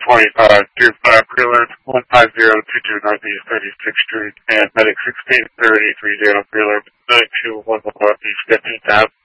Prelude 15022 Northeast 36th Street, and Medic 1630 Prelude, Medic 211 Northeast 15th Ave.